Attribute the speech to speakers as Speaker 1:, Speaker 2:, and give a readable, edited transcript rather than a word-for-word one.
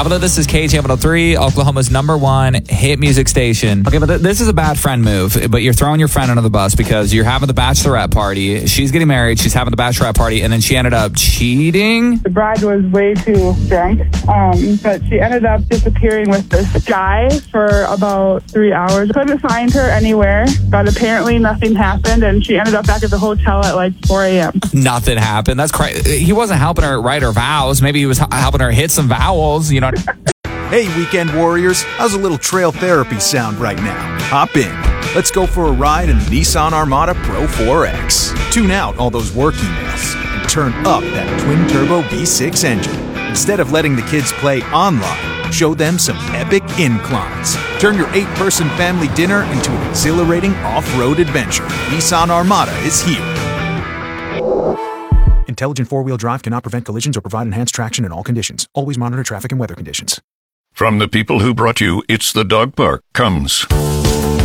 Speaker 1: I believe this is KJ103, Oklahoma's #1 hit music station. Okay, but this is a bad friend move, but you're throwing your friend under the bus because you're having the bachelorette party. She's getting married. She's having the bachelorette party, and then she ended up cheating.
Speaker 2: The bride was way too drunk, but she ended up disappearing with this guy for about 3 hours. Couldn't find her anywhere, but apparently nothing happened, and she ended up back at the hotel at like 4 a.m.
Speaker 1: Nothing happened. That's crazy. He wasn't helping her write her vows. Maybe he was helping her hit some vowels, you know.
Speaker 3: Hey, weekend warriors, how's a little trail therapy sound right now? Hop in. Let's go for a ride in the Nissan Armada Pro 4X. Tune out all those work emails and turn up that twin-turbo V6 engine. Instead of letting the kids play online, show them some epic inclines. Turn your 8-person family dinner into an exhilarating off-road adventure. Nissan Armada is here. Intelligent four-wheel drive cannot prevent collisions or provide enhanced traction in all conditions. Always monitor traffic and weather conditions.
Speaker 4: From the people who brought you It's the Dog Park comes